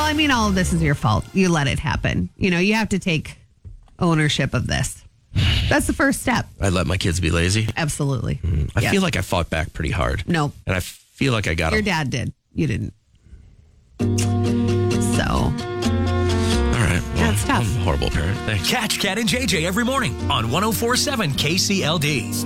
I mean, all of this is your fault. You let it happen. You have to take ownership of this. That's the first step. I let my kids be lazy. Absolutely. I feel like I fought back pretty hard. No. And I feel like I got Your them. dad did. You didn't. So. All right. Well, That's tough. I'm a horrible parent. Thanks. Catch Cat and JJ every morning on 104.7 KCLD.